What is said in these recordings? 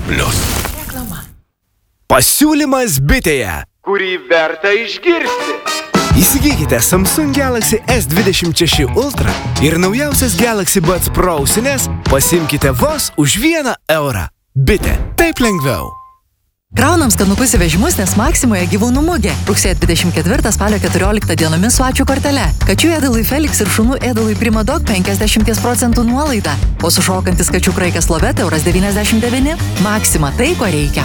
Reklama. Pasiūlymas bitėje, kurį verta išgirsti. Įsigykite Samsung Galaxy S26 Ultra ir naujausias Galaxy Buds Pro ausines pasimkite vos už 1 eurą. Bitė, taip lengviau. Kraunam skanukus į vežimus, nes Maksimoje gyvūnų mugė. Rugsėjo 24 spalio 14 dienomis su ačiū kortele. Kačių ėdalui Felix ir šunų ėdalui Primadog 50% nuolaida. O sušokantis kačių kraikas Loveta €99. Maksima, tai ko reikia.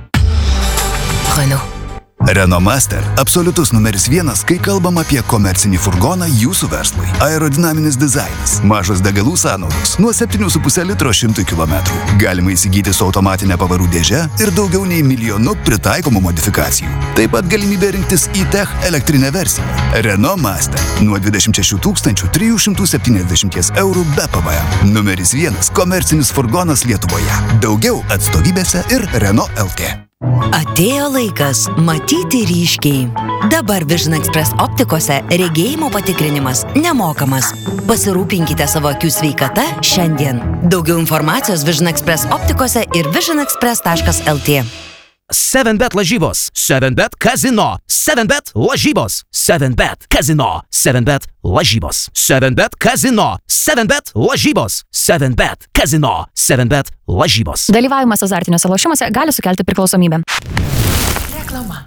Renault Master – absoliutus numeris 1, kai kalbam apie komercinį furgoną jūsų verslui. Aerodinaminis dizainas, mažos degalų sąnaudos, nuo 7,5 litro 100 km. Galima įsigyti su automatinė pavarų dėže ir daugiau nei 1 milijonu pritaikomų modifikacijų. Taip pat galimybė rinktis e-Tech elektrinę versiją. Renault Master nuo 26 370 eurų be PVM. Numeris 1 komercinis furgonas Lietuvoje. Daugiau atstovybėse ir Renault LT. Atėjo laikas matyti ryškiai. Dabar Vision Express optikose regėjimo patikrinimas nemokamas. Pasirūpinkite savo akių sveikata šiandien. Daugiau informacijos Vision Express optikose ir visionexpress.lt. 7bet lažybos, 7bet kazino, 7bet lažybos, 7bet kazino, 7bet lažybos, 7bet kazino, 7bet lažybos, 7bet kazino, 7bet lažybos. Dalyvavimas azartiniuose lošimuose gali sukelti priklausomybę. Reklama.